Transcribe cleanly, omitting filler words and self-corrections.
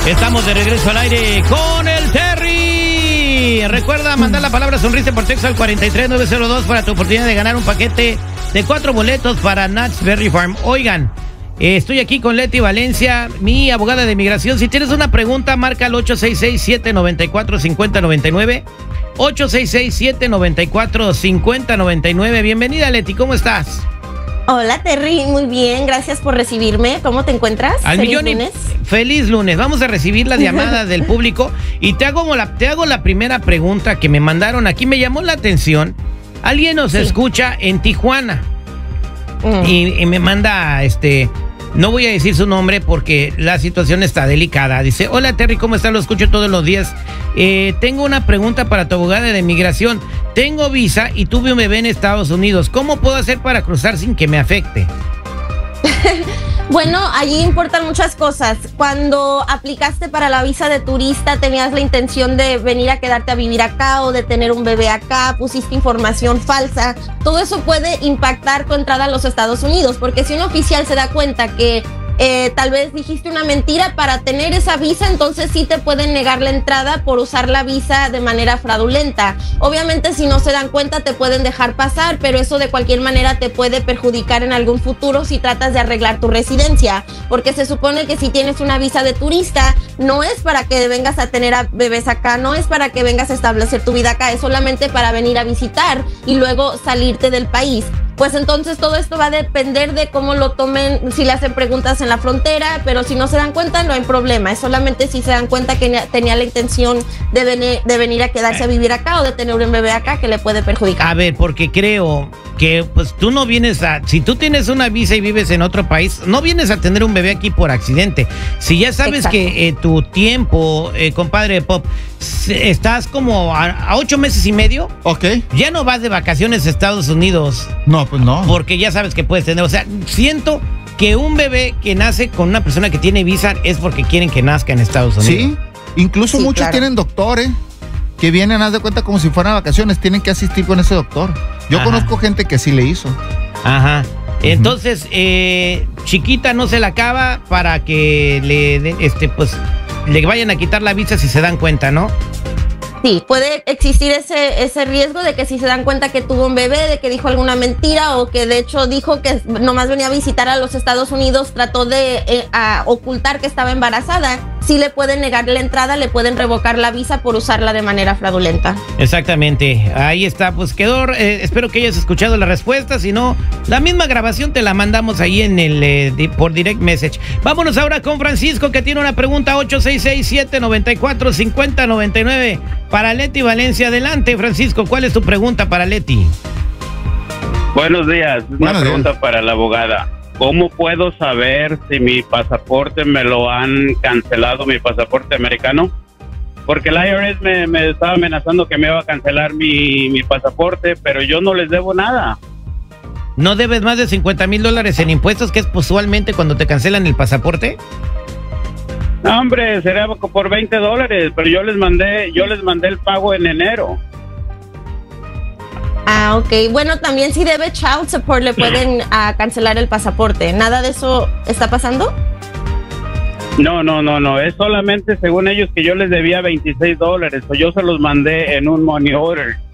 Estamos de regreso al aire con el Terry. Recuerda mandar la palabra sonrisa por texto al 43902 para tu oportunidad de ganar un paquete de 4 boletos para Knott's Berry Farm. Oigan, estoy aquí con Leti Valencia, mi abogada de migración. Si tienes una pregunta, marca al 866-794-5099. 866-794-5099. Bienvenida, Leti, ¿cómo estás? Hola, Terry, muy bien, gracias por recibirme. ¿Cómo te encuentras? Feliz lunes. Feliz lunes. Vamos a recibir las llamadas del público y te hago la primera pregunta que me mandaron aquí. Me llamó la atención. Alguien nos escucha en Tijuana y me manda, no voy a decir su nombre porque la situación está delicada. Dice, hola Terry, ¿cómo estás? Lo escucho todos los días. Tengo una pregunta para tu abogada de migración. Tengo visa y tuve un bebé en Estados Unidos. ¿Cómo puedo hacer para cruzar sin que me afecte? Bueno, allí importan muchas cosas. Cuando aplicaste para la visa de turista, tenías la intención de venir a quedarte a vivir acá o de tener un bebé acá, pusiste información falsa. Todo eso puede impactar tu entrada a los Estados Unidos, porque si un oficial se da cuenta que tal vez dijiste una mentira para tener esa visa, entonces sí te pueden negar la entrada por usar la visa de manera fraudulenta. Obviamente si no se dan cuenta te pueden dejar pasar, pero eso de cualquier manera te puede perjudicar en algún futuro si tratas de arreglar tu residencia, porque se supone que si tienes una visa de turista no es para que vengas a tener a bebés acá, no es para que vengas a establecer tu vida acá, es solamente para venir a visitar y luego salirte del país. Pues entonces todo esto va a depender de cómo lo tomen, si le hacen preguntas en la frontera, pero si no se dan cuenta no hay problema, es solamente si se dan cuenta que tenía la intención de venir a quedarse a vivir acá o de tener un bebé acá que le puede perjudicar. A ver, porque creo que pues tú no vienes si tú tienes una visa y vives en otro país, no vienes a tener un bebé aquí por accidente. Si ya sabes que tu tiempo, compadre Pop, estás como a 8 meses y medio, ya no vas de vacaciones a Estados Unidos. No, pues no. Porque ya sabes que puedes tener, o sea, siento que un bebé que nace con una persona que tiene visa es porque quieren que nazca en Estados Unidos. Sí, incluso muchos tienen doctores que vienen, haz de cuenta, como si fueran vacaciones, tienen que asistir con ese doctor. Yo conozco gente que sí le hizo. Ajá. Entonces, chiquita no se la acaba para que le vayan a quitar la visa si se dan cuenta, ¿no? Sí, puede existir ese riesgo de que si se dan cuenta que tuvo un bebé, de que dijo alguna mentira o que de hecho dijo que nomás venía a visitar a los Estados Unidos, trató de ocultar que estaba embarazada, sí le pueden negar la entrada, le pueden revocar la visa por usarla de manera fraudulenta. Exactamente, ahí está, pues quedó, espero que hayas escuchado la respuesta, si no, la misma grabación te la mandamos ahí en por direct message. Vámonos ahora con Francisco, que tiene una pregunta, 866-794-5099. Para Leti Valencia. Adelante, Francisco, ¿cuál es tu pregunta para Leti? Buenos días, una pregunta para la abogada. ¿Cómo puedo saber si mi pasaporte me lo han cancelado, mi pasaporte americano? Porque el IRS me estaba amenazando que me iba a cancelar mi pasaporte, pero yo no les debo nada. ¿No debes más de $50,000 en impuestos, que es usualmente cuando te cancelan el pasaporte? No, hombre, sería por $20, pero yo les mandé el pago en enero. Ah, ok. Bueno, también si debe child support le pueden cancelar el pasaporte. ¿Nada de eso está pasando? No. Es solamente, según ellos, que yo les debía $26. O yo se los mandé en un money order.